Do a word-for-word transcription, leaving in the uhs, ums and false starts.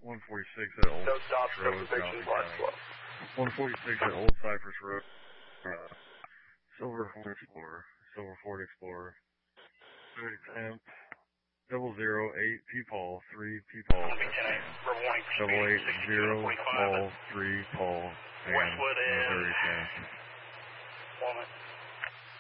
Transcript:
one forty-six at Old No stop, no Road, convictions, Johnson watch County. slow. one forty-six at Old Cypress Road, uh, Silver Ford Explorer, Silver Ford Explorer. thirty temp, double zero eight P Paul, three P Paul, double eight zero Paul, three Paul, and Westwood and Missouri temp. Walnut.